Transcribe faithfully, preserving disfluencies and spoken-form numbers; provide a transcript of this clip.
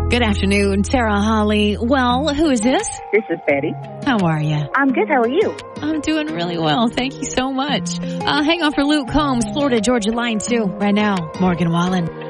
Good afternoon, Sarah Holly. Well, who is this? This is Betty. How are you? I'm good. How are you? I'm doing really well. Thank you so much. Uh, hang on for Luke Combs, Florida Georgia Line two. Right now, Morgan Wallen.